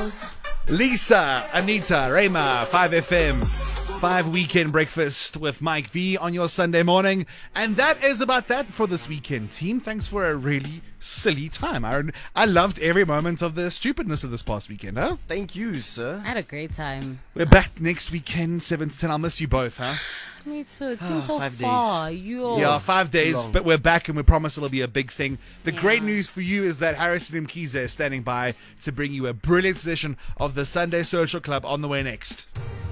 Lisa, Anita, Rayma, 5FM, 5 Weekend Breakfast with Mike V on your Sunday morning. And that is about that for this weekend, team. Thanks for a really silly time. I loved every moment of the stupidness of this past weekend, huh? Thank you, sir. I had a great time. We're back next weekend, 7 to 10. I'll miss you both, huh? Me too. It seems so 5 days. far. Yeah, 5 days, long. but we're back and we promise it'll be a big thing. The Yeah. great news for you is that Harrison Mkhize is standing by to bring you a brilliant edition of the Sunday Social Club on the way next.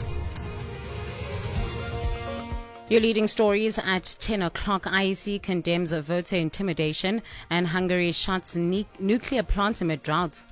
Your leading stories at 10 o'clock. IEC condemns voter intimidation and Hungary shuts nuclear plant amid drought.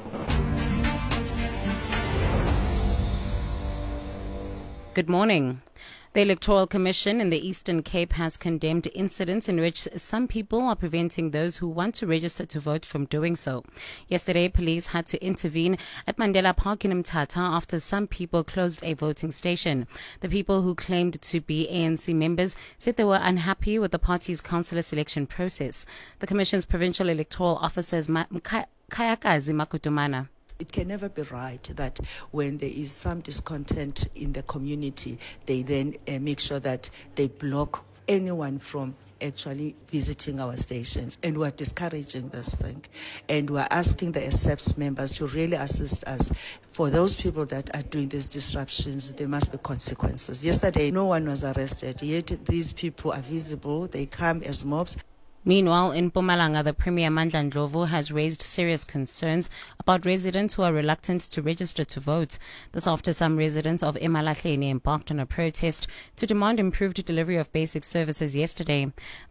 Good morning. The Electoral Commission in the Eastern Cape has condemned incidents in which some people are preventing those who want to register to vote from doing so. Yesterday, police had to intervene at Mandela Park in Mthatha after some people closed a voting station. The people who claimed to be ANC members said they were unhappy with the party's councillor selection process. The Commission's provincial electoral officer is Kayakazi Makutumana. It can never be right that when there is some discontent in the community, they then make sure that they block anyone from actually visiting our stations. And we're discouraging this thing. And we're asking the SEPS members to really assist us. For those people that are doing these disruptions, there must be consequences. Yesterday, no one was arrested, yet these people are visible. They come as mobs. Meanwhile, in Mpumalanga, the Premier Mandla Ndlovu has raised serious concerns about residents who are reluctant to register to vote. This after some residents of eMalahleni embarked on a protest to demand improved delivery of basic services yesterday.